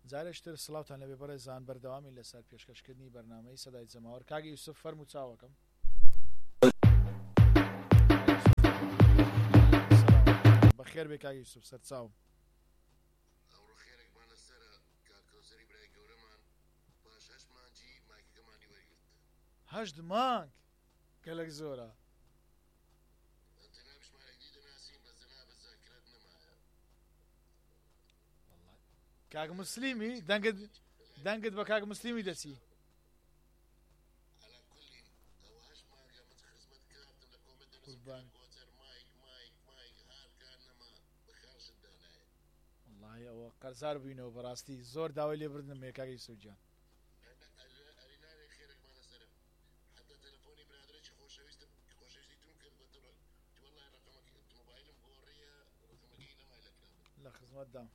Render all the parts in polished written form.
جارێشتر سڵاوتان لەبێ بەڕێزان بەردەوامی لەسەر پێشکەشکردنی بەرنامەی سەدای جەماوەر. کاگی یوسف فەرموو چاوەکەم. بەخێر بێ کاگی یوسف سەرچاوم. هەشت مانگ گەلێک زۆرە. کاک مسلیمی دەنگت بە کاک مسلیمی دەچی. والله ئەوە قەرزار بووینەوە بەڕاستی زۆر داوای لێبردنم هەیە کاک یوسف گیان. لە خزمەتدام.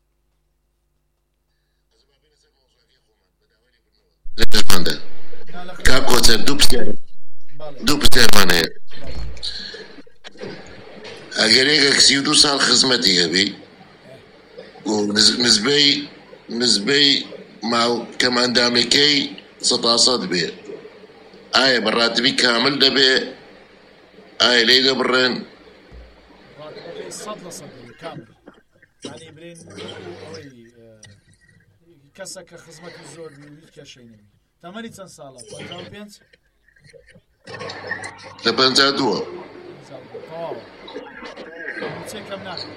کاک کۆچەر دوو پرسیارمان هەیە. ئەگەر یەکێک 32 ساڵ خزمەتی هەبی و نزبەی کەماندامەکەی 100% بێ، ئایا بەڕاتبی کامل دەبێ؟ ئایا لێی دەبڕێن؟ کەسە کە خزمەتی زۆر بی و هیچ کەشەی نەبی. تەمەنی چەند ساڵە؟ 55 لە 52 چێکەم ناکەم.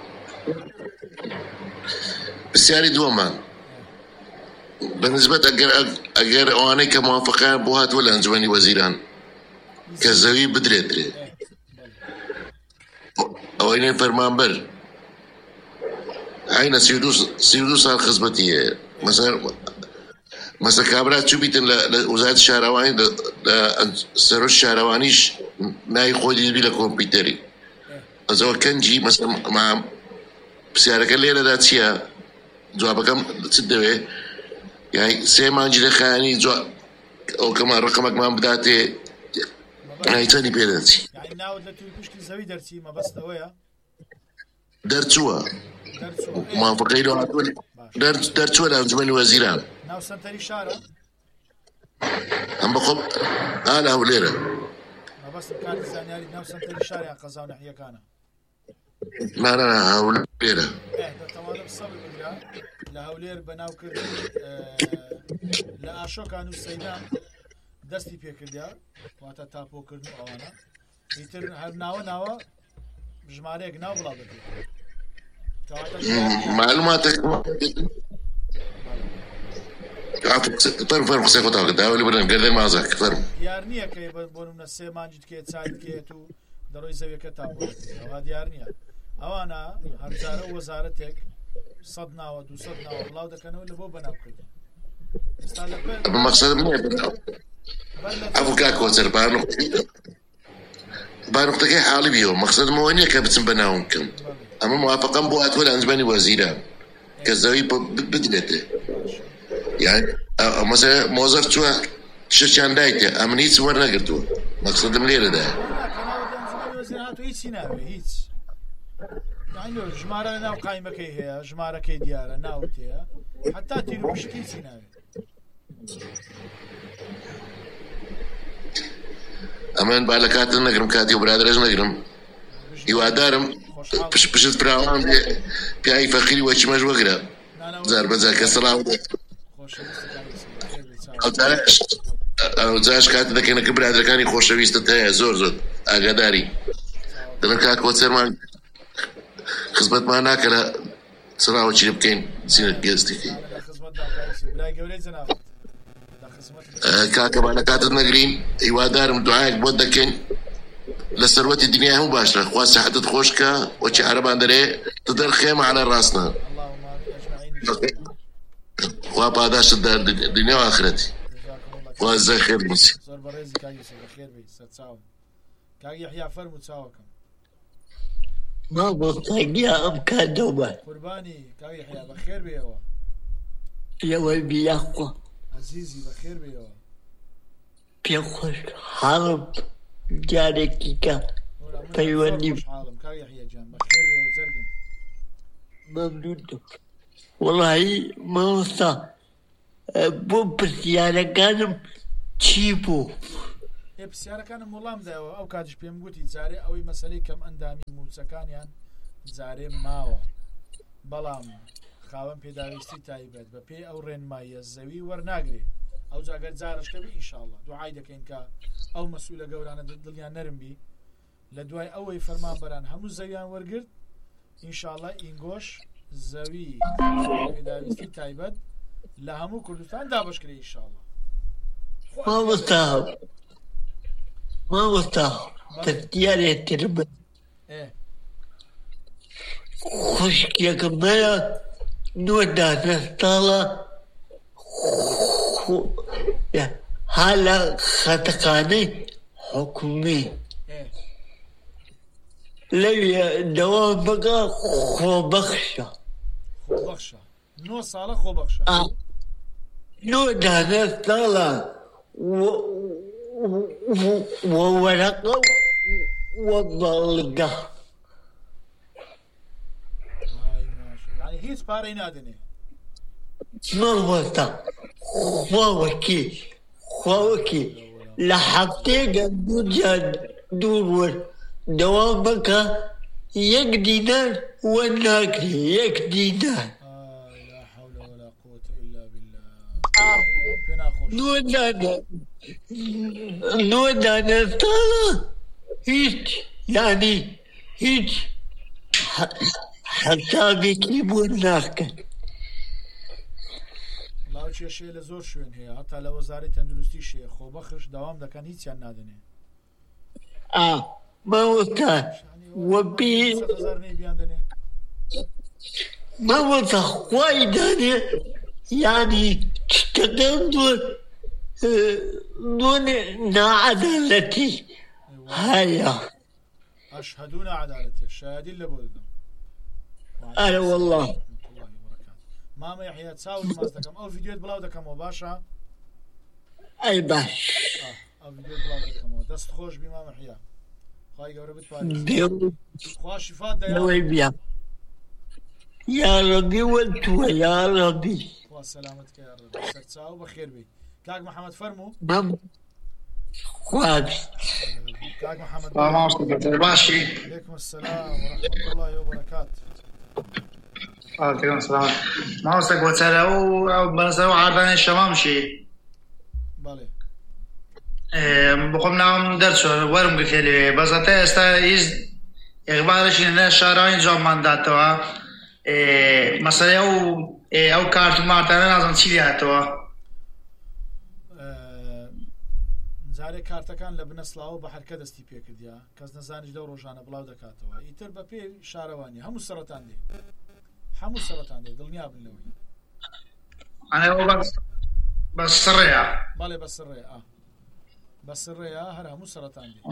پرسیاری دووەمان بەنسبەت ئەگەر ئەوانەی کە موافقەیان بۆ هاتووە لە ئەنجومەنی وەزیران کە زەوی بدرێترێ، ئەوەی نێ فەرمانبەر عینە 32 ساڵ خزمەتی هەیە، مەسە کابرا چوو بیتن لە وزارەتی شارەوانی لە سەرۆکی شارەوانیش ناوی خۆی دیبی لە کۆمپیوتەری ئەزەوە کەنجی پرسیارەکە لێرەدا چییە؟ جوابەکەم چ دەوێ؟ یانی 3 مانگی دەخایانی ئەو کەمان ڕقەمەکمان بداتێ چەندی پێدەچی؟ ناوت لە توی پشتی زەوی دەرچی مەبەستەوەیە؟ دەرچووە موافقەی دەرچووە لە ئەنجومەنی وەزیران. ناو سەنتەری شارە؟ ئەم بەخۆم لە هەولێرە. مەبەستم کاتی زانیاری ناو سەنتەری شاریان قەزا و نەحیەکانە. نانە هەولێرە. دەتەوانم سەبر بگرا لە هەولێر بەناوکردن لە ئاشۆکان و سەیدان دەستی پێکردیا واتە تاپۆکردن و ئەوانە ئیتر هەر ناوە ژمارەیەک ناو بڵاو دەکرێت. معلوماتێک فەرم قسەی خۆتاوە کە داوای لێ بردن گەردەی مازەک فەرم دیار نییە کە بۆ نمونە 3 مانگیت کێت چایت کێت و دەڕۆی زەویەکە تاپۆ ئەوە دیار نییە. ئەوانە هەرجارە وەزارەتێک 100 ناوە 200 ناوە بڵاو دەکەنەوە لە بۆ بەناوکردن. مەقسەدم نییە ئەوە کاک کۆچەر بانوقتەکەی حاڵی بیەوە مەقسەدم ئەوە نییە کە بچم بەناوم بکەم. ئەمە موافقەم بۆ هاتووە لە ئەنجومەنی وەزیران کە زەوی بدرێتێ. یان مەسەڵەن مۆزەف چووە شتیان دایتێ ئەمن هیچ وەرنەگرتووە. مەقسەدم لێرەدایە هیچی ناوێ هیچ ژمارە ناو قایمەکەی هەیە ژمارەکەی دیارە ناوت هەیە حتا تیر و پشکی هیچی ناوێ. ئەمەن با لە کاتت نەگرم کاتی و برادرەش نەگرم. هیوادارم پشت فراوان بێ پیاوی فەقیری وەچمەش وەگرە جار بەجار کە سەڵاو ئەو جاش کاتە دەکەنە کە برادەکانی خۆشەویستت هەیە زۆر ئاگاداری دەڵێن کاک کۆچەرمان خزمەتمان ناکە لە سەڵاوەکی لێ بکەین چینە گەستێکی کاکەمان لە کاتت نەگرین. هیوادارم دوعایەک بۆت دەکەین لە سەروەتی دنیای هەموو باشترە. خوا سەحەتت خۆشکە وەچی عەرەبان دەرێ تدەرخێمە عەلە ڕاستنە. خوا پاداشت دار دنیا و ئاخرەتی. خوا جزای خێر بنووسی. زۆر بەڕێزی کاک یوسف بەخێر بێی سەرچاوم. کاک یەحیا فەرموو چاوەکەم. مامۆستاگیا ئەم کاتەوە قوربانی کاک یەحیا بەخێر بێەوە. لەوەی بیاخوا عەزیزی بەخێر بێەوە. پێخۆش حاڵم جارێکی کە پەیوەندی حاڵم کاک یەحیا جان بەخێر بێەوە زەرگم. مەمنون وەڵاهی مامۆستا بۆ پرسیارەکانم چی بوو؟ پرسیارەکانم وەڵام دایەوە ئەو کاتیش پێم گوتی جارێ ئەوەی مەسەلەی کەم ئەندامی موچەکانیان جارێ ماوە بەڵام خاوەن پێداویستی تایبەت بە پێی ئەو ڕێنماییە زەوی وەرناگرێ ئەو جاگەر جارشکەبی ئینشاءڵڵا دوعای دەکەین کە ئەو مەسئولە گەورانە دڵیان نەرمبی لە دوای ئەوەی فەرمانبەران هەموو زەویان وەرگرت ئینشاءڵڵا ئینگۆش زەوی پێداویستی تایبەت لە هەموو کوردستان دابەشکرێ ئینشاءڵڵا. مامۆستا پرسیارێکتر بە خوشکێکم هەیە 9 ساڵە ها لە خەتەخانەی حکومی لەوێ دەوام بکە خۆبەخشە 9 ساڵە خۆبەخشە 9 ساڵە وەرەقە وە بەڵگە هیچ پارەی نادنێ مامۆستا خواوەکی لە هەفتەیەکە دوور دەوام بکە 1 دینار وە ناکرێ 1 دینار لا حول ولا قوة إلا بالله. 9 ساڵە هیچ حسابێکی بۆ ناکەن. لاو کێشەیە لە زۆر شوێن هەیە هەتا لە وەزارەی تەندروستی شەیە خۆبەخش داوام دەکەن هیچیان نادنێ. مامۆستا مامۆستا خوای دانێ یانی شتەکان زۆر ناعەدالەتی هەیە. ئەشهەدوو ناعەدالەتیە شایەدی لە بۆ دەدەم. ئەرە وەڵڵا مامە یەحیا چاوت ماز دەکەم ئەو ڤیدیۆت بڵاو دەکەمەوە باشە؟ ئەی باش ئەو ڤیدیۆت بڵاو دەکەمەوە دەست خۆش بی مامە یەحیا خوای گەورە بتوانێت خوا شیفات دەیەوەی بیا یا ڕەبی وەلتووە یا ڕەبی خوا سەلامەتکە یا ڕەبی سەرچاو بەخێر بی. کاک محەممەد فەرموو خوابی کاک محەممەد باشی عەلەیکم السەلام وەرەحمەتوڵڵاهی وبەرەکات. مامۆستا گۆچەرە ئەو بەنسەر و عاردانی شەمامشی بەڵێ بخۆم ناوم دەرچۆ وەرم گرتێ لێوێ بەزەتە ئێستا هیچ ئێغبارێکی لە شارەوەی جۆمانداتەوە مەسەلەی ئەو کارت و مارتانە نازم چی هاتەوە. جارێک کارتەکان لە بنەسلاوە بە هەرکە دەستی پێکردیا کەس نەزانیش دەو ڕۆژانە بڵاو دەکاتەوە ئیتر بە پێی شارەوانی هەموو سەرەتان دێ دڵنیا بن لەوەی بە سڕێە بەڵێ بە سڕێ بە سڕێە هەر هەموو سەرەتان دێ.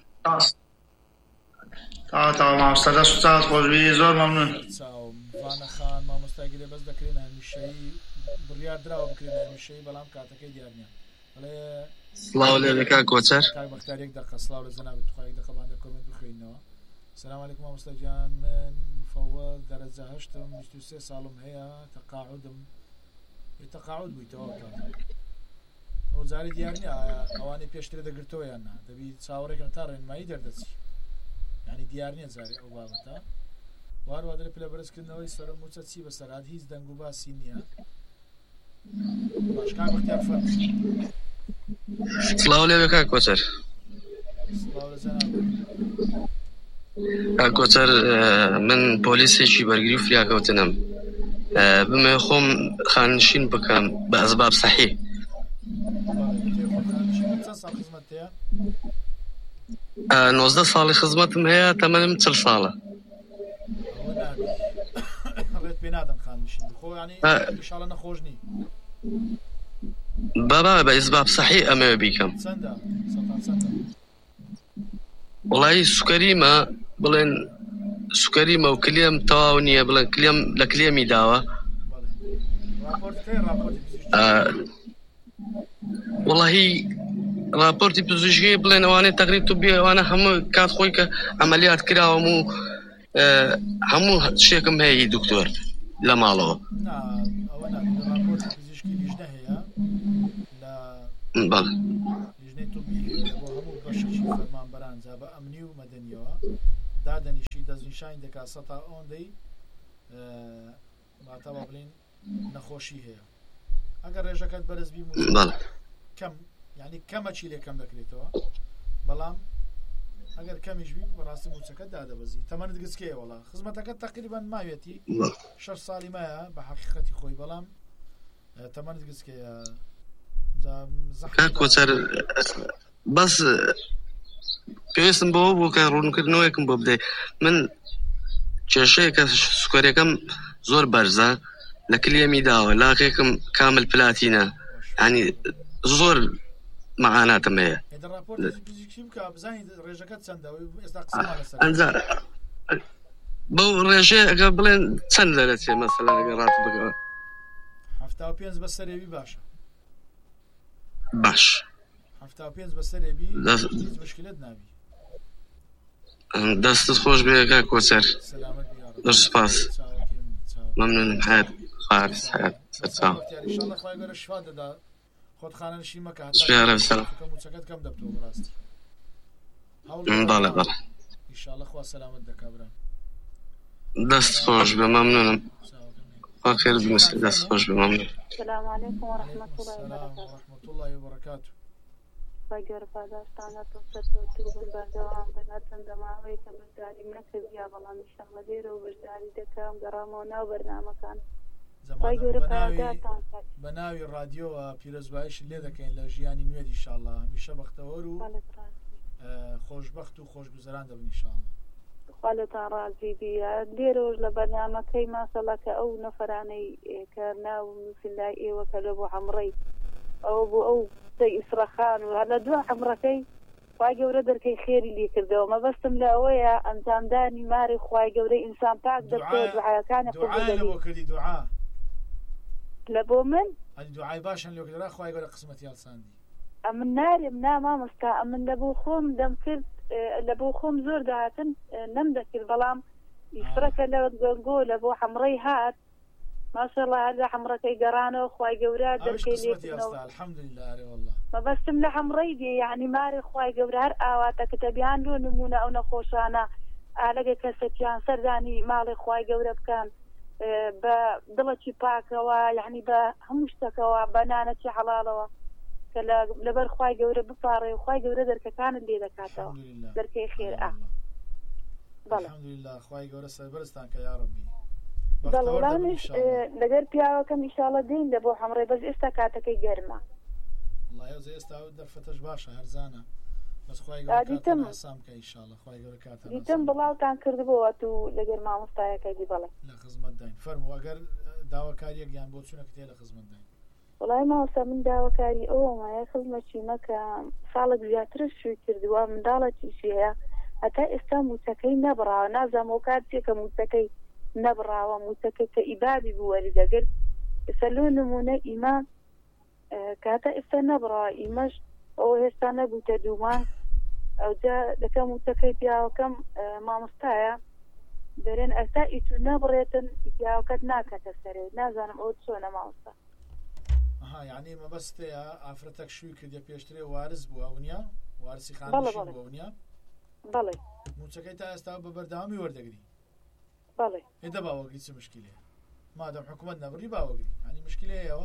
تاوا مامۆستا دەست و چاوت خۆشبی زۆر مەمنون. وانە خان مامۆستاگیرێ بەس دەکرێن هەمیشەی بڕیار درراوە بکرێن هەمیشەی بەڵام کاتەکەی دیار نییە. بەڵێ سڵاو لێ دەکا کۆچەر کاک بەختارێک دەقە سڵاو لە جەنابەت توخوای دەقەبان دە کۆمنت بخوێنەوە. سلام علیکم مامۆستا گیان من مفەوەڵ دەرەجە هەشتم 23 ساڵم هەیە تەقاعود بوویتەوە ئەو جاری دیار نیە ئەوانەی پێشترە دەگرتەوە یان نا دەبی چاوەڕێکم تا ڕێنمایی دەردەچی یعنی دیار نییە جاری ئەو بابەتە وارووا دەرە پلە بەرزکردنەوەی سەرە موچە چی بەسەرات هیچ دەنگ و باسی نییە. باش کاک بەختیار فەرموو. سڵاو لێ دەکا کۆچەر سڵاو لە جەناب کۆچەر من پۆلیسێکی بەرگری و فریاکەوتنم بمێ خۆم خانشین بکەم بە ئەسباب سەحی. 19 ساڵی خزمەتم هەیە تەمەنم 40 ساڵە. ڕێت پێ نادەم خانشین خۆ ینی ئینشاڵڵا نەخۆش نی بابا بە ئەسباب سەحی ئەمەوێ بیکەم. چەندە وڵی سوکەریمە بڵێن سوکەریمە و کلێم تەواو نییە بڵێن کلێم لە کلێمی داوە. وڵی راپۆرتی پزیشکی بڵێن ئەوانەی تەقریب تو بێ ئەوانە هەموو کات خۆی کە ئەمەلیات کراوەم و هەموو شتێکم هەیە دکتۆر لە ماڵەوە. ئەوە راپۆرتی پزیشکی هیچ نەهەیە بەڵێ لیژنەی توبی بۆ هەموو بەشێکی فەرمانبەران جا بە ئەمنی و مەدەنیەوە دادەنیشی دەستنیشانی دەکات سەتا ئەوەندەی واتەوە بڵین نەخۆشی هەیە ئەگەر ڕێژەکەت بەرزبی کەم یعنی کەمەچی لێ کەم دەکرێتەوە بەڵام ئەگەر کەمیشبی بەڕاستی موچەکەت دادەبەزی تەمەنت گچکەیە وەڵا خزمەتەکەت تقریبان ماوێتی 6 ساڵی مایە بە حەقیقەتی خۆی بەڵام تەمەنت گچکەیە کۆچەر بەس پێویستم بەوە بوو کە ڕوونکردنەوەیەکم بۆ بدەیت من کێشەیەکە سوکۆریەکەم زۆر بەرزە لە کلێمی داوە لاقێکم کامل پلاتینە ینی زۆر مەعاناتم هەیە بەو ڕێژەیە ئەگە بڵێن چەند دەرەچێ مەسەلا ئەگە ڕات بگەوە 75 بە سەرێوی باشە باش 75 بە سەرێوی هیچ مشکلت نابی دەستت خۆش بێگا کۆچەر سپاس مەمنونم حیات خارس حیات سەرچاو شفا دەدا خۆتخانەنشی مەکە موچەکەت کەم دەبتەوە بەڕاستی بەڵێ بەڵێ ئینشاڵڵا خوا سەلامەت دەکا برام دەست خۆش بە مەمنونم خوا خێر بنووسێ دەست خۆش بە مەمنون السلام عليكم ورحمة الله وبركاته. ورحمة الله وبركاته. باگر پاداشتانە تو سەرکەوتوو بەردەوام بناتن دەماوەی کە بەشداریم نەکردیا بەڵام ئینشاڵڵا لێرە و بەشداری دەکەم گەڕامەوە ناو بەرنامەکان بە ناوی رادیۆوە پیرۆزبایش لێ دەکەین لە ژیانی نوێ ئینشاڵڵا هەمیشە بەختەوەر و خۆشبەخت و خۆشگوزەران دەبن ئینشاڵڵا خاڵتان ڕازی بیە لێرەوەش لە بەرنامەکەی ماسەڵا کە ئەو نەفەرانەی کە ناو نووسیندای ئێوە کە لە بۆ حەمڕەی ئەو بۆ ئەو ئیسرەخان و هەر لە دووە حەمڕەکەی خوای گەورە دەرکەی خێری لێ کردەوە مەبەستم لە ئەوەیە ئەنجامدانی ماری خوای گەورەی ئینسان پاک دەکرێت دوعاەکانی کردی دوعا لە بۆ من دوعای باشن لێ کردرا خوای گەورە قسمەتی هەڵساندی ئەمن نارێم نامامۆستا ئەمن لە بۆ خۆم دەمکرد لە بۆ خۆم زۆر داهاتن نەم دەکرد بەڵام ئیسرەکە لە گەنگۆ لە بۆ حەمڕەی هات ماشەڵڵا هەر لە حەمڕەکەی گەڕانەوە خوای گەورە دەرکەی لێکردنەوە الحەمدولله والله مەبەستم لە حەمڕەی دێ یعنی ماری خوای گەورە هەر ئاواتە کتەبیان لۆ نمونە ئەو نەخۆشانە ئالەگە کەسەکیان سەردانی ماڵی خوای گەورە بکەن بە دڵێکی پاکەوە یعنی بە هەموو شتێکەوە بە نانەکی حەڵاڵەوە کە لەبەر خوای گەورە بپارڕێ و خوای گەورە دەرکەکانت لێ دەکاتەوە دەرکەی خێر الحەمدولله خوای گەورە سەربەرزتان کە یا ڕەبی دەڵڵانش لەگەر پیاوەکەم ئیشاڵە دێن لە بۆ حەمڕێ بەس ئێستا کاتەکەی گەرمە والله ئێستا دەرفەتەش باشە هەرزانە بەس خوای گەورە ئاسام کە ئینشاڵڵا خوای گەورە کاتە دیتم بڵاوتان کردبەوە تو لەگەر مامۆستایەکەی دی بەڵێ لە خزمەت داین فەرموو ئەگەر داواکاریەک یان بۆ چوونە کتێ لە خزمەت داین وڵای ماوەستا من داواکاری ئەومایە خزمەتی مەکە ساڵێک زیاترش شووی کردووە منداڵەتیشی هەیە هەتا ئێستا موچەکەی نەبڕاوە نازانم ئەو کاتێکە موچەکەی نەبڕاوە موچەکەی کە ئیبابی بووەری دەگرت ئێستا لۆ نمونە ئیما کاتە ئێستا نەبڕاوە ئیمەش ئەوە هێستا نەبووتە دوومان ئەوجا دەکەم موچەکەی پیاوەکەم مامۆستایە دەرێن ئەستا ئیتو نەبڕێتن پیاوەکەت ناکەتە سەرێ نازانم ئەو چۆنە مامۆستا یعنی مەبەستەیە ئافرەتەك شووی کردە پێشترێ وارز بووە ونیا وارسی خانشین بووە ونیا بەڵێ موچەکەی تا ئێستا بە بەردەوامی وەردەگری بەڵێ هێدە باوەگری چ مشکلێ مادەم حکوومەت نەبڕی باوەگری ینی مشکلەیەوە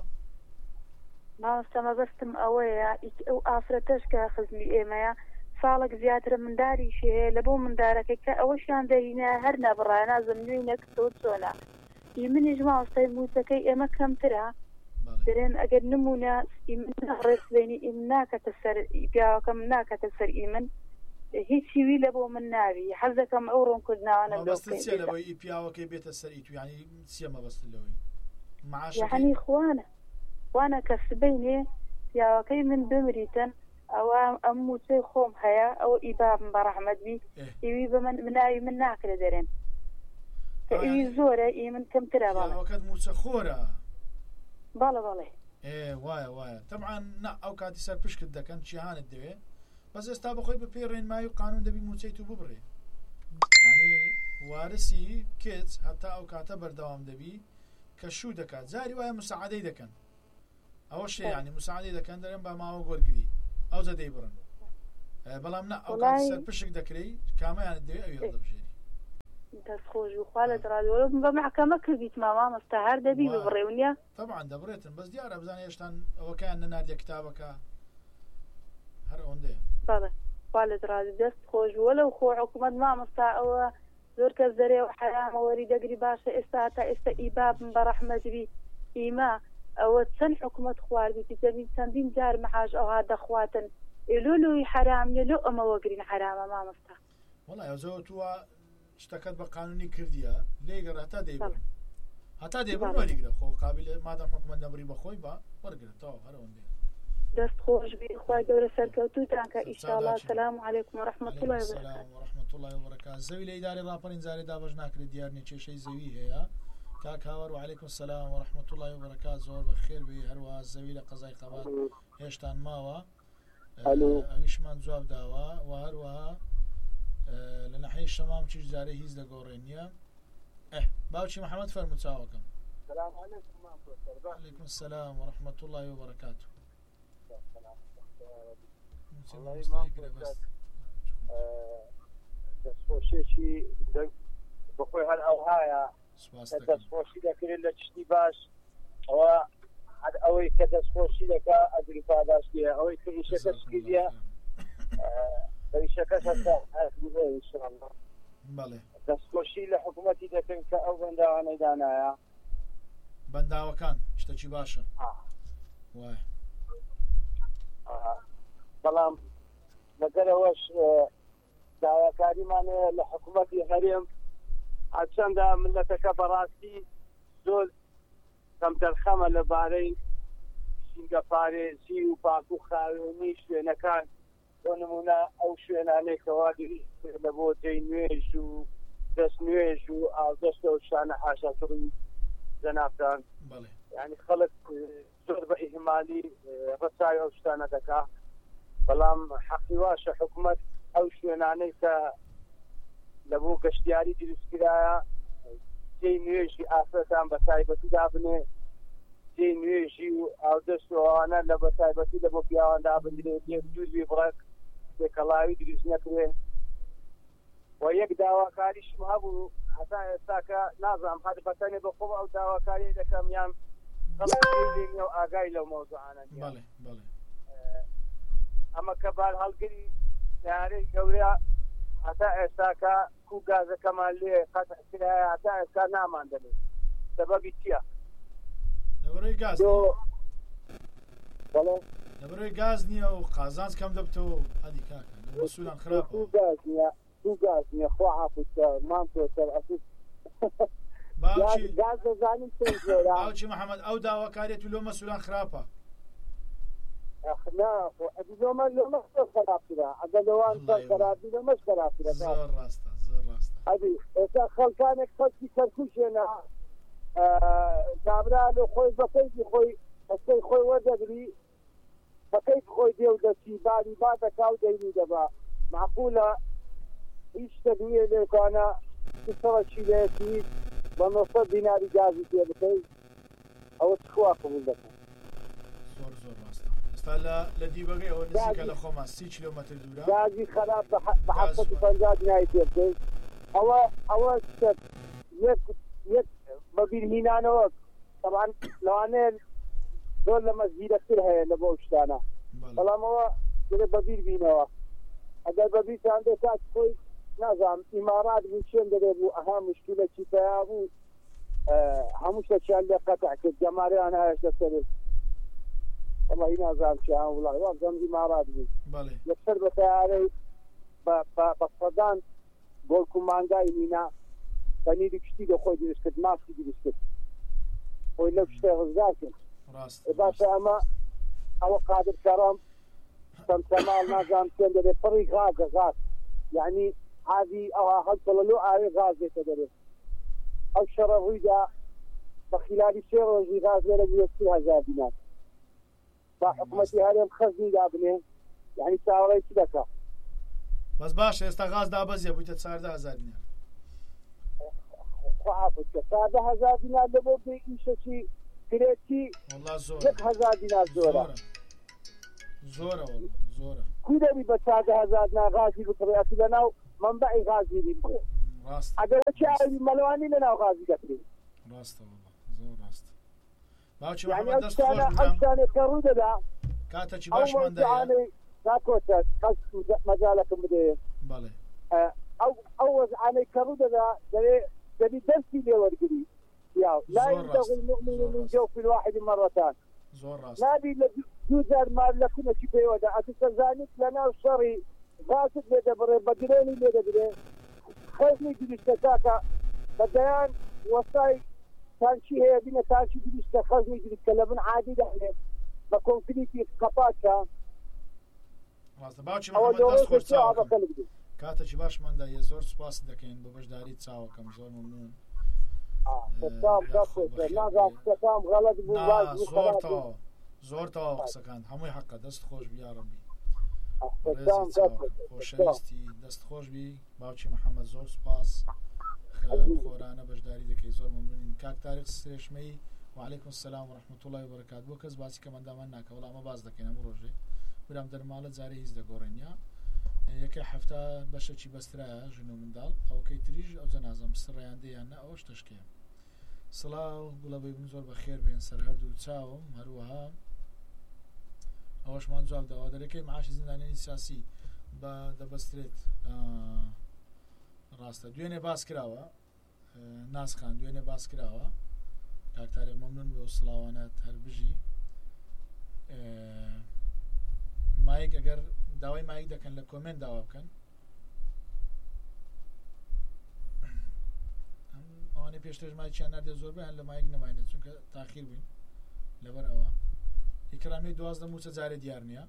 مامۆستا مەبەستم ئەوەیە ئەو ئافرەتەش کە خزمی ئێمەیە ساڵێک زیاترە منداریشی هەیە لە بۆ مندارەکەی کە ئەوەشیان دەرینە هەر نەبڕایە نازم نوێی نەکردەوە چۆنە منیش مامۆستای موچەکەی ئێمە کەمترە درێن ئەگەر نمونە ڕێسبێنی ئیم ناکەتە سەر پیاوەکەم ناکەتە سەر ئیمن هیچی وی لە بۆ من ناوی حەز دەکەم ئەو ڕوونکردناوانە لەوەی پیاوەکەی بێتە سەری تو ینی چیە مەبەست لەوەی یعنی خوانە کە سبەینێ پیاوەکەی من بمریتن ئەوە ئەم موچەی خۆم هەیە ئەوە ئیبابم بە ڕەحمەت بی ئیوی بە من مناوی من ناکرێ دەرێن کە ئیوی زۆرە ئی من کەمترە باوەکەت موچە خۆرە بەڵێ بەڵێ وایە طبعا ئەو کاتی سەر پشکت دەکەن چیهانت دەوێ بەس ئێستا بەخۆی بە پێی ڕێنمایی و قانون دەبی موچەی تو ببڕێ ینی وارسی کێچ هەتا ئەو کاتە بەردەوام دەبی کە شوو دەکات جاری وایە مساعدەی دەکەن ئەوە شێ ینی مساعدەی دەکەن دەرێن بە ماوە گۆرگری ئەو زەدەی بڕن بەڵام نە ئەو کات سەر پشک دەکرێ کامەیان دەوێت ئەوێ دەبژێری دەستخۆش بخوا لە دراوە بە محکەمە کردیت مامامەستا هەر دەبی ببڕێونیە طبعا دەبڕێتن بەس دیارە بزانێ هێشتان ئەوەکەیان نەنادیە کتابەکە هەر ئەوەندەیە بەڵێ خوا لە دراوی دەست خۆش بووە لەو خۆ حکوومەت مامەستا ئەوە زۆر کەس دەرێ و حرامە وەری دەگری باشە ئێستا تا ئێستا ئیبابم بە ڕەحمەتبی ئیما ئەوە چەند حکوومەت خواردی دەبین چەندین جار مەحاش ئەوها دەخواتن ئێلۆلوی حرامە لۆ ئەمە وەگرین حرامە مامەستا وەڵای ئەوزەوە تووە شتەکەت بە قانونی کردیە لێگەڕ هەتا دەیبڕن هەتا دەیبڕن وەریگرە خۆ قابل مادەم حکوومەت نەبڕی بەخۆی بە وەرگرێتەوە هەر ئەوەندەیە دەست خۆش بی خوای گەورە سەرکەوتوتان کە ئیشاءالله سلام علیکم ورحمة الله وبركاته ورحمة الله وبركاته زەوی لە ئیدارەی ڕاپەڕین زارێ دابەش ناکرێت دیار نێچێشەی زەوی هەیە کاک هاوەر و علیکم السلام ورحمة الله وبركاته زۆر بەخێر بێ هەروە زەوی لە قەزای قەبات هێشتان ماوە ئەویشمان جواب داوە و هەروەها لە ناحیەی شەمام چیش جارێ هیچ دەگۆڕێنیە باوکی محەممەد فەرموو چاوەکەم علیکم السلام ورحمة الله وبركاته دەستخۆشێکی بەخۆی هەر ئەوهایە دەستخۆشی دەکرێت لە چشتی باش ئەوە ئەوەی کە دەستخۆشی دەکا ئەگری پاداشتیە ئەوەی کە ئیشەکە سکردیە ئیشەکەش هەستا دەستخۆشی لە حکوومەتی دەکەن کە ئەو بەنداوانەی دانایە بەنداوەکان شتێکی باشە وای بەڵام لەگەرەوەش داواکاریمانەیە لە حکوومەتی هەرێم هەرچەندە ملەتەکە بەڕاستی زۆر کەمتەرخەمە لەبارەی سینگە پارێزی و پاک و خاوێنی شوێنەکان بۆ نمونە ئەو شوێنانەی کەوا لە بۆ جێی نوێژ و دەست نوێژ و ئاودەستە و شانە حاشاکردنی جەنابان یعنی خەڵک زۆر بە ئیهمالی ڕەچاوی ئەو شتانە دەکا بەڵام حەقی واشە حکوومەت ئەو شوێنانەی کە لە بۆ گەشتیاری دروستکرایە جێی نوێژی ئافرەتان بە تایبەتی دابنێ جێی نوێژی و ئاودەست و ئەوانە لە بە تایبەتی لە بۆ پیاوان دابنرێت یەک دووری بڕێک تێکەڵاوی دروست نەکرێ و یەک داواکاریشم هەبوو هەتا ئێستاکە نازانم بەتەنێ بە خۆ ئەو داواکاری دەکەم یان غەڵەتی و ئاگای لەو مەوزوعانە ئەمە کە بار هەڵگری یارەی گەورە هەتا ئێستاکە کو گازەکەمان لێ قەتعکرایە هەتا ئێستا نامان دەبێت سەبەبی چییە؟ لەبەرەوەی گاز لەبەرەوەی گاز نییە و قازانج کەم دەبتەوە هەدی کاکە مەسوولان خراپە گاز نییە گاز نییە خۆ عافوتە مامتۆسەر ئەسوس گاز دەزانین باوکی محەممەد ئەو داواکاریێت و لۆ مەسوولان خراپە لۆمە خراپترە ئەگە لەوان خراپی لۆمەش خراپترە زۆر ڕاستە زۆر ڕاستە ئەدی ئێستا خەڵکانێک خەڵکی سەرکوشێنە کابرا لە خۆی بەکەیتی خۆی ئەسەی خۆی وەردەگری بەکەیت خۆی دێ و دەچی باری با دەکا و دەیری دەبا معقولە هیچ تەدویە لێکوانە سەوەکی لێتی بە 900 دیناری گازی پێ بکەیت ئەوە چخوا قبول دەکەن زۆر ڕاستە ئێستا لە دیبەگەی ئەوە نزیکە لە خۆمان 30 کیلۆمەتر دوورە گازی خراپ بە 750 دیناری پێ بکەیت ئەوە یەک بەبیرهینانەوە طبعا لەوانەیە زۆر لە مەزگیرەتر هەیە لە بۆ شتانە بەڵام ئەوە بەبیر بینەوە ئەگەر بەبیرتان دێت کات خۆی نازانم ئیمارات بوو چێن دەرێ بوو ئەها مشکلەکی پیا بوو هەموو شتێکیان لێ قەتع کرد جەماریان هەیەشتە سەرێت وەڵی نازانم چیان وڵای وازەم ئیمارات بوو یەکسەر بە تەیارەی بە سەدان گۆڵک و مانگای مینا پەنیری کشتی لە خۆی دروست کرد ماسکی دروست کرد خۆی لەو شتێ ڕزگار کرد باشە ئەوە قادر کەڕەم تەمتەماڵ نازانم چێن دەرێت پڕی غازە غاز یعنی عادی ئەوها هەڵتەڵەلۆ ئاوێ غاز دێتە دەرێت ئەو شەڕە ڕوویدا بە خلالی 3 ڕۆژی غاز لێرە 200,000 دینار با حکوومەتی هەرێم خەزمی دابنێ یعنی چاوەڕێی چی دەکات بەس باشە ئێستا غاز دابەزیە بوویتە 14,000 دینار 14,000 دینار لە بۆ بێ ئیشەکی کرێتی والله زۆر 1000 دینار زۆرە زۆرە زۆرە کوی دەبی بە 100,000 غازی بکڕێتی لەناو منبعی غازی بکڕێ ڕاست ئەگەر چی ئاوی مەلەوانی لەناو غازی دەکرێت ڕاستە والله زۆر ڕاستە باوکی یعنی محەممەد دەست خۆش بدەم ئەمشانێککە ڕوو دەدا کاتەکی ئەو باشماندایە مەوزوعانەی ناکۆتە قەس مەجالەکەم بدەیە بەڵێ ئەو وەزعانەی کە ڕوو دەدا دەبی دەستی لێوەرگری لا ينتهي المؤمن من جوف الواحد مرتان زۆر ڕاست نابي دوزار مال لكنا شي بيودا أتزانيك لنا الشري غاسد لدبري بدريني لدبري خيرني جلستاكا بديان وصاي كان شي هي بينا كان شي جلستا خيرني جلستا لمن عادي دحلي بكونكريتي قفاكا ڕاستە باوکی محەممەد دەست خۆش کاتەکی باشماندایە زۆر سوپاس دەکەین بۆ بەشداریت چاوەکەم زۆر ممنون زۆر تەواو قسەکان هەمووی حەقە دەست خۆش بی یا ڕەبی خۆشەویستی دەست خۆش بی باوکی محەممەد زۆر سوپاس خۆرانە بەشداری دەکەی زۆر ممنونین کاک تاریخ سرێشمەی وعلیکم السلام ورحمة الله وبركاته بۆ کەس باسی کەمەندامان ناکە وەڵامە باز دەکەین هەموو ڕۆژێ برام دەرماڵە جارێ هیچ دەگۆڕێنیا یەکە هەفتە بەشێکی بەسترایە ژن و منداڵ ئەوکەی تریژ ئەو جەنازەم سڕیان دەیان نە ئەوەش تەشکێ سڵاو گوڵەبەی بن زۆر بەخێر بێن سەر هەردوو چاوم هەروەها ئەوەشمان جواب داوا دەرەکەی معاشی زیندانێنی سیاسی بە دەبەسترێت ڕاستە دوێنێ باس کراوە ناسخان دوێنێ باس کراوە کاکتارێک مەمنون بێ و سڵاوانەت هەر بژی مایک ئەگەر داوای مایک دەکەن لە کۆمنت داوا بکەن ئەوانەی پێشتر مایکیان نادێت زۆر بەیان لە مایک نەماینێت چونکە تاخیر بووین لەبەر ئەوە ئیکرامی 12 موچە جارێ دیار نییە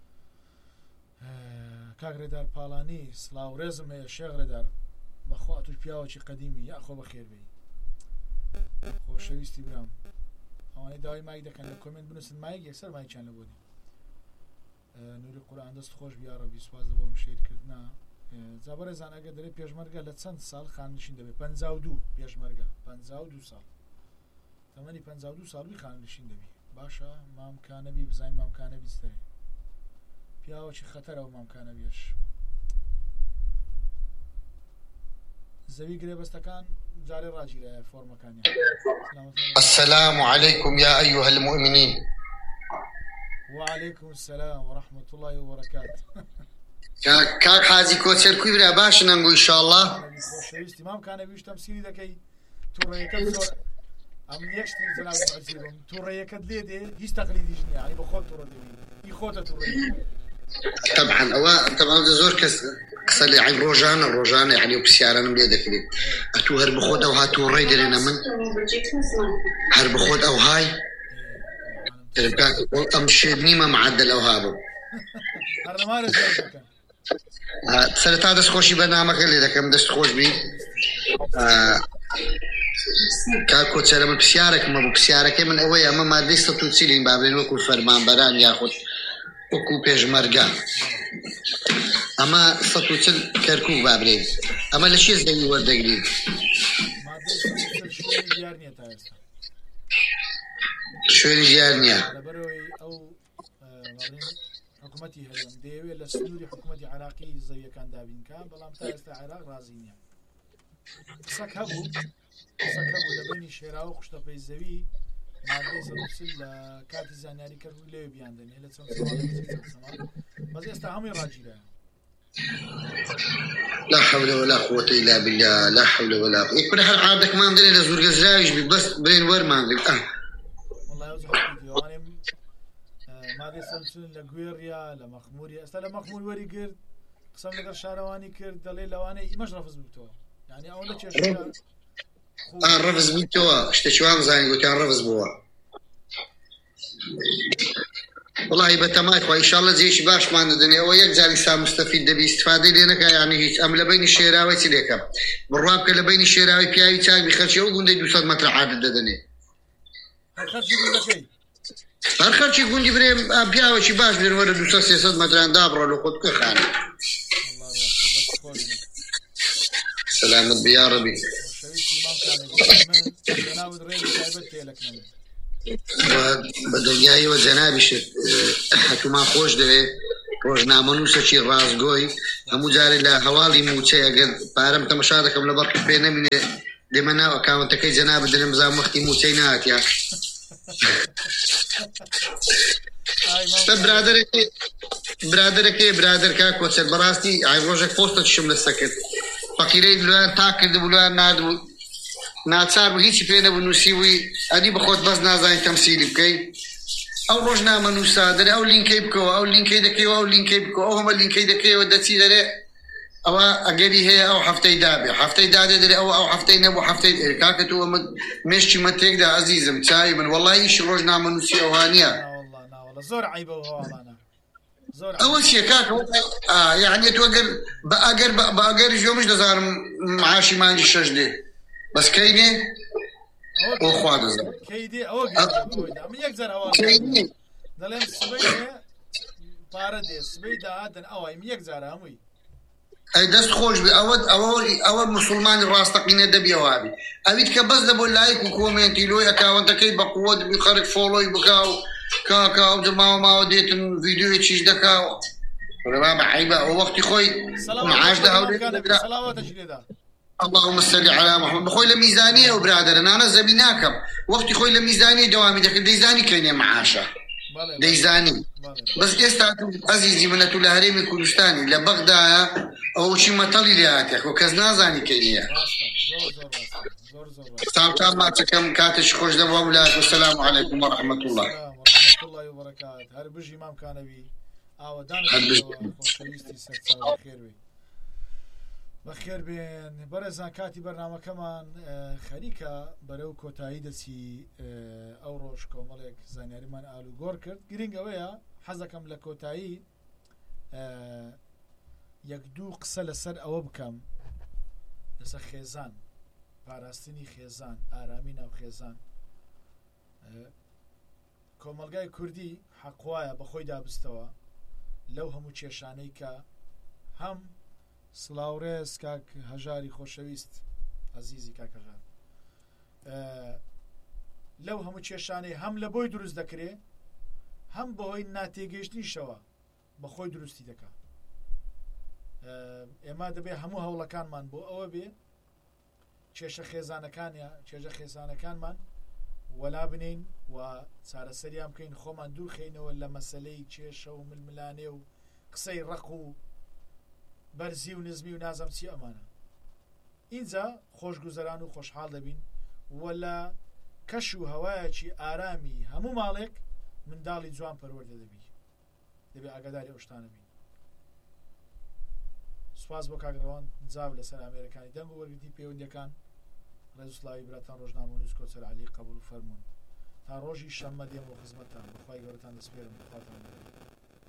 کاک ڕێدار پاڵانی سڵاو ڕێزم هەیە شێخ ڕێدار بەخوا توش پیاوەکی قەدیمی یاخۆ بەخێر بێی خۆشەویستی برام ئەوانەی داوای مایک دەکەن لە کۆمنت بنووسن مایک یەکسەر مایکیان لە بۆنی نوری قورئان دەست خۆش بیا ڕەبی سوپاس دەبۆم شێرکردنا جابەرێزان ئەگە دەرێ پێشمەرگە لە چەند ساڵ خاننشین دەبێت 52 پێشمەرگە 52 ساڵ تەمەنی 52 ساڵی خاننشین دەبی باشە مامکانەبی بزانین مامکانەبی ستەرێ پیاوەکی خەتەرە و مامکانەبیش زەوی گرێبەستەکان جارێ ڕاجیرایە فۆرمەکانی السلام عليكم يا أيها المؤمنين وعليكم السلام ورحمة الله وبركاته كاك حازي كوتشر كبيرة باش ننقو إن شاء الله خوشويستي مامکانەبیش تەمسیلی دەکەی تووڕێیەکەت زۆر ئەم یەکشتی جەناب عەزیزم تووڕێیەکەت لێ دێ هیچ تەقلیدیش نییە ینی بە خۆت تووڕە دەبی ئی خۆتە تووڕێ طبعا زۆر کەس قسە لێ عین ڕۆژانە یعنی و پرسیارانم لێ دەکرێت ئەتوو هەر بخۆت ئەو هاتوو ڕێی دەرێنە من هەر بخۆت ئەو های ئەم شێت نیمە معدل ئەو هابوو سەرەتا دەستخۆشی بەرنامەکە لێ دەکەم دەستخۆش بی کاک کۆچەرە من پرسیارێکمە بوو پرسیارەکەی من ئەوەیە ئەمە مادەی 140 بابرێن وەکو فەرمانبەران یاخود وەکو پێشمەرگە ئەمە 140 کەرکووک بابرێن ئەمە لە چێ زەوی وەردەگرین شوێنی دیار نییە حکوومەتی هەرێم دەیەوێت لە سنووری حکوومەتی عراقی زەویەکان دابینکە بەڵام تا ئێستا عێراق رازی نییە قسەک هەبوو لە بینی شێرا و خوشتەپەی زەوی مادەی 140 لە کاتی زانیاری کردو لێوێ بیاندنێ لە چەند سەماڵ بەس ئێستا هەمووی ڕاگیرایە لا حول ولا قوة إلا بالله لا حول ولا قوة يكون هل عادك ما عندنا لزور جزايش بس برين ور ما عندك والله يوزع فيديو مادەی 140 لە گوێڕیا لە مەخموری ئێستا لە مەخمور وەری کرد قسەم لەگەڵ شارەوانی کرد دەڵێ لەوانەیە ئیمەش ڕەفز بووتەوە یعنی ئەوە لە چێشەکە ڕەفز بووتەوە شتێکی وام زانین گوتیان ڕەفز بووە والله بەتەمای خوا ئینشاڵڵا جێشی باشمان دەدەنێ ئەوە یەک جاری سا مستەفید دەبی ئیستفادەی لێ نەکا یعنی هیچ ئەم لە بینی شێراوی چی لێکە بڕوا بکە لە بینی شێراوی پیاوی چاک بخەرچی ئەو گوندەی 200 مەتر عادت دەدەنێ هەر خەرچی گوندی برێ پیاوەکی باش بێن وەرە 200-300 مەتران دابڕە لە خۆت بکە خانە سلامت بیا ڕەبی بە دڵنیاییەوە جەنابیشت حکومان خۆش دەوێت ڕۆژنامە نووسەکی ڕازگۆی هەموو جارێ لە هەواڵی موچەی ئەگەر پارەم تەمەشا دەکەم لە بەڕ پێ نەمینێ دێمە ناو ئەکاونتەکەی جەنابە دەرم بزانم وەختی موچەی نهاتیا برادرێکی برادر کا کۆچەر بەڕاستی ڕۆژێک پۆستەکیشم لەسەر کرد فەقیرەی لەوان تا کردبوو لەوان نادبوو ناچار بوو هیچی پێ نەبوو نووسیوی ئەدی بەخۆت بەس نازانی تەمسیلی بکەی ئەو ڕۆژنامە نووسا دەرێ ئەو لینکەی بکەوە ئەو لینکەی دەکەیەوە ئەو لینکەی بکەوە ئەو هەمە لینکەی دەکەیەوە دەچی دەرێ ئەوە ئەگەری هەیە ئەو هەفتەی دابێ هەفتەی دادێ دەرێ ئەو هەفتەی نەبوو هەفتەی کاکە تۆ ئەمە مێشتی مە تێکدا عەزیزم چاوی من وەڵڵی ئیش ڕۆژنامە نووسی ئەوانیە زۆر عیبە و هەواڵانە ئەوە چیە کاکە یعنی تۆ ئەگەر ژۆمش دەزانم معاشی مانگی شەش دێ بەس کەی نێ ئەو خوا دەزانم کەی دێ ئەوە یەک جار هەواڵ دەڵێم سبەی پارە دێ سبەی داهاتن ئەوەی یەک جارە هەمووی ئەی دەست خۆش بێ ئەوە مسلمانی ڕاستەقینە دەبیەوابی ئەویت کە بەس دەبۆ لایک و کۆمنتی لۆی ئەکاونتەکەی بە قووە دەبی خەرک فۆڵۆی بکاو کاکا ئەو دەماوە ماوە دێتن ڤیدیۆی چیش دەکاوە ڕێبا بە عیبە ئەو وەختی خۆی معاش دەهەولێت اللهم صل على محمد بخۆی لە میزانیە و برادرە نانە زەبی ناکەم وەختی خۆی لە میزانی دەوامی دەکرد دەیزانی کەینێ معاشە دەیزانی بەس ئێستا عەزیزی منە تو لە هەرێمی کوردستانی لە بەغدایە ئەو چی مەتەڵی لێهاتێک و کەس نازانی کەینیە ساڵتان ماچەکەم کاتش خۆش دەبووە وڵات وسەلام عەلەیکم وەڕەحمەت الله هەر بژی مامکانەوی ئاوەدانخۆشەویستی سەرچاو خێروی بەخێر بێن بەرەزان کاتی بەرنامەکەمان خەریکە بەرەو کۆتایی دەچی ئەو ڕۆژ کۆمەڵێک زانیاریمان ئالوگۆڕ کرد گرنگەوەیە حەزەکەم لە کۆتایی یەک دوو قسە لەسەر ئەوە بکەم لەسەر خێزان پاراستنی خێزان ئارامی ناو خێزان کۆمەلگای کوردی حەقوایە بەخۆی دابستەوە لەو هەموو کێشانەی کە هەم سڵاوڕێز کاک هەژاری خۆشەویست عەزیزی کاک هەژار لەو هەموو کێشانەی هەم لە بۆی دروست دەکرێ هەم بەهۆی ناتێگەیشتنیشەوە بەخۆی دروستی دەکات ئێمە دەبێت هەموو هەوڵەکانمان بۆ ئەوە بێ کێشە خێزانەکانمان وەلا بنین و چارەسەریان بکەین خۆمان دوور خینەوە لە مەسەلەی کێشە و ململانێ و قسەی ڕق و بەرزی و نزمی و نازم چی ئەمانە اینجا خۆشگوزەران و خۆشحاڵ دەبین وەلا کەش و هەوایەکی ئارامی هەموو ماڵێک منداڵی جوان پەروەردە دەبی دەبێ ئاگاداری ئەو شتانە بین سوپاس بۆ کاگڕەوان جاو لەسەر ئامێرەکانی دەنگ و وەرگرتی پەیوەندیەکان ڕێزوسڵاوی براتان ڕۆژنامە نووس کۆچەر عەلی قبول و فەرموون تا ڕۆژی شەممە دێم بۆ خزمەتتان بەخوای گەورەتان دەسپێرم بخواتان